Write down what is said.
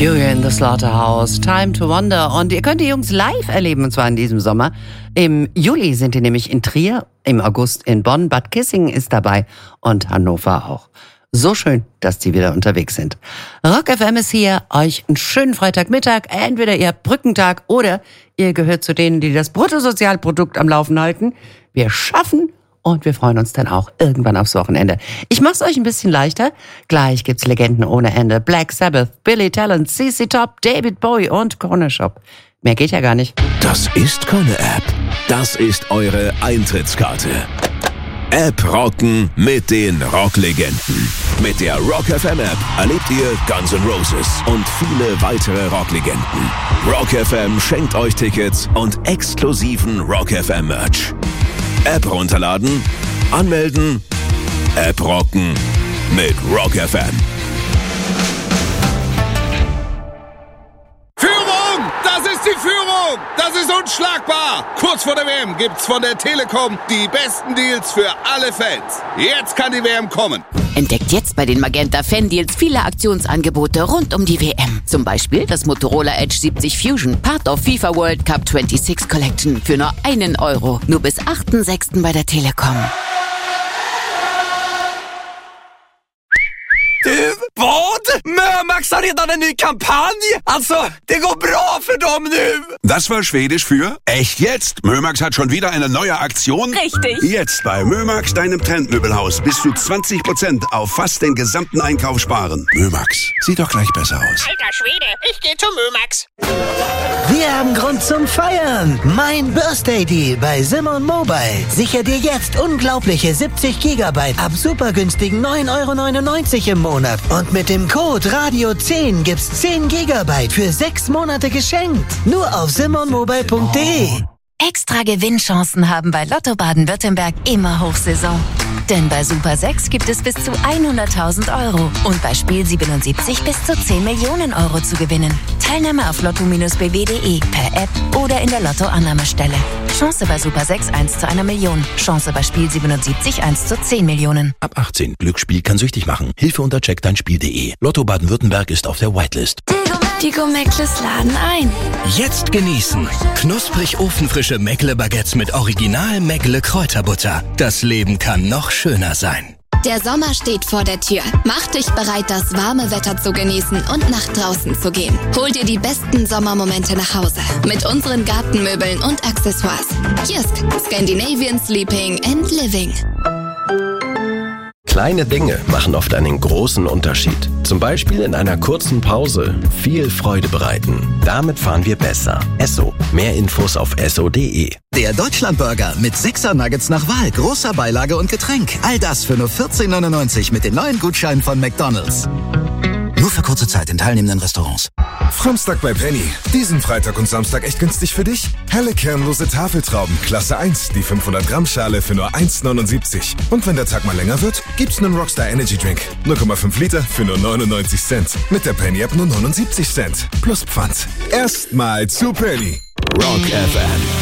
Fury in the Slaughterhouse, Time to Wonder. Und ihr könnt die Jungs live erleben, und zwar in diesem Sommer. Im Juli sind die nämlich in Trier, im August in Bonn, Bad Kissingen ist dabei und Hannover auch. So schön, dass die wieder unterwegs sind. Rock FM ist hier, euch einen schönen Freitagmittag. Entweder ihr habt Brückentag oder ihr gehört zu denen, die das Bruttosozialprodukt am Laufen halten. Wir schaffen und wir freuen uns dann auch irgendwann aufs Wochenende. Ich mach's euch ein bisschen leichter. Gleich gibt's Legenden ohne Ende. Black Sabbath, Billy Talent, CC Top, David Bowie und Corner Shop. Mehr geht ja gar nicht. Das ist keine App. Das ist eure Eintrittskarte. App rocken mit den Rocklegenden. Mit der Rock FM App erlebt ihr Guns N' Roses und viele weitere Rocklegenden. Rock FM schenkt euch Tickets und exklusiven Rock FM Merch. App runterladen, anmelden, App rocken mit Rock FM. Führung! Das ist die Führung! Das ist unschlagbar! Kurz vor der WM gibt's von der Telekom die besten Deals für alle Fans. Jetzt kann die WM kommen. Entdeckt jetzt bei den Magenta Fan-Deals viele Aktionsangebote rund um die WM. Zum Beispiel das Motorola Edge 70 Fusion, Part of FIFA World Cup 26 Collection für nur €1. Nur bis 8.6. bei der Telekom. Du, vad? Mömax har redan en ny kampanj! Alltså, det går bra för dem nu! Das war Schwedisch für echt jetzt. Mömax hat schon wieder eine neue Aktion. Richtig. Jetzt bei Mömax, deinem Trendmöbelhaus, bis zu 20% auf fast den gesamten Einkauf sparen. Mömax, sieht doch gleich besser aus. Alter Schwede, ich gehe zu Mömax. Wir haben Grund zum Feiern. Mein Birthday Deal bei Simon Mobile. Sicher dir jetzt unglaubliche 70 GB ab super günstigen €9,99 im Monat. Und mit dem Code RADIO10 gibt's 10 GB für 6 Monate geschenkt. Nur auf simonmobile.de. Extra Gewinnchancen haben bei Lotto Baden-Württemberg immer Hochsaison. Denn bei Super 6 gibt es bis zu 100.000 € und bei Spiel 77 bis zu 10 Millionen € zu gewinnen. Teilnahme auf lotto-bw.de, per App oder in der Lotto-Annahmestelle. Chance bei Super 6 1 zu 1 Million. Chance bei Spiel 77 1 zu 10 Millionen. Ab 18. Glücksspiel kann süchtig machen. Hilfe unter checkdeinspiel.de. Lotto Baden-Württemberg ist auf der Whitelist. Die Gomeckles laden ein. Jetzt genießen. Knusprig ofenfrische Meckle-Baguettes mit Original Meckle-Kräuterbutter. Das Leben kann noch schöner sein. Der Sommer steht vor der Tür. Mach dich bereit, das warme Wetter zu genießen und nach draußen zu gehen. Hol dir die besten Sommermomente nach Hause mit unseren Gartenmöbeln und Accessoires. Jysk, Scandinavian Sleeping and Living. Kleine Dinge machen oft einen großen Unterschied. Zum Beispiel in einer kurzen Pause viel Freude bereiten. Damit fahren wir besser. Esso. Mehr Infos auf esso.de. Der Deutschlandburger mit 6er Nuggets nach Wahl, großer Beilage und Getränk. All das für nur 14,99 mit den neuen Gutscheinen von McDonald's. Nur für kurze Zeit in teilnehmenden Restaurants. Fromstag bei Penny. Diesen Freitag und Samstag echt günstig für dich? Helle kernlose Tafeltrauben, Klasse 1, die 500 Gramm Schale für nur 1,79. Und wenn der Tag mal länger wird, gibt's einen Rockstar Energy Drink. 0,5 Liter für nur 99 Cent. Mit der Penny App nur 79 Cent. Plus Pfand. Erstmal zu Penny. Rock FM.